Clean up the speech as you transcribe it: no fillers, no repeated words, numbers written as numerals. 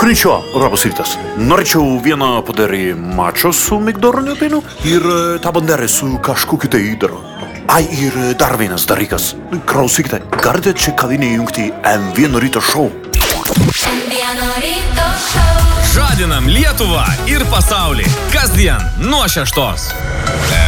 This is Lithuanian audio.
Konnichiwa, labas rytas. Norėčiau vieną padarį mačo su migdoroniu pienu ir tą banderę su kažkokiu tai įdaru. Ai, ir dar vienas dalykas. Klausykite, galite čia kavinę jungti M1 ryto šou. M1 ryto šou. Žadinam Lietuvą ir pasaulį. Kasdien nuo 6.